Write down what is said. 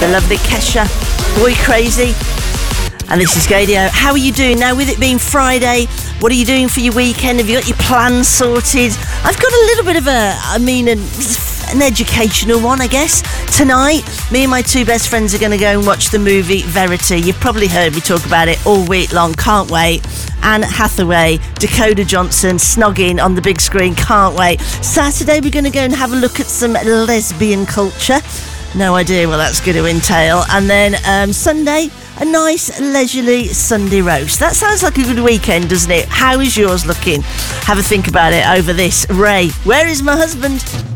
lovely Kesha, Boy Crazy. And this is Gadio. How are you doing now with it being Friday? What are you doing for your weekend? Have you got your plans sorted? I've got a little bit of an educational one, I guess. Tonight, me and my two best friends are going to go and watch the movie Verity. You've probably heard me talk about it all week long. Can't wait. Anne Hathaway, Dakota Johnson, snogging on the big screen. Can't wait. Saturday, we're going to go and have a look at some lesbian culture. No idea what that's going to entail. And then Sunday, a nice leisurely Sunday roast. That sounds like a good weekend, doesn't it? How is yours looking? Have a think about it over this. Ray, where is my husband?